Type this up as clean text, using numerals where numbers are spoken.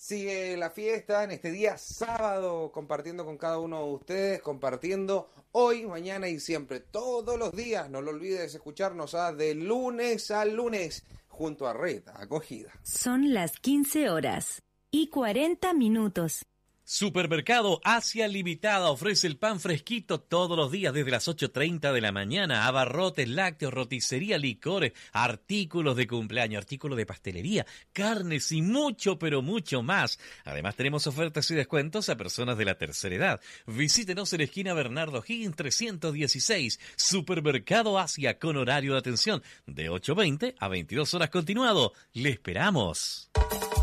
Sigue la fiesta en este día sábado, compartiendo con cada uno de ustedes, compartiendo hoy, mañana y siempre, todos los días. No lo olvides escucharnos de lunes a lunes junto a Red Acogida. Son las 15:40. Supermercado Asia Limitada ofrece el pan fresquito todos los días desde las 8:30 de la mañana. Abarrotes, lácteos, roticería, licores, artículos de cumpleaños, artículos de pastelería, carnes y mucho, pero mucho más. Además tenemos ofertas y descuentos a personas de la tercera edad. Visítenos en la esquina Bernardo Higgins 316. Supermercado Asia con horario de atención de 8:20 a 22 horas continuado. ¡Le esperamos!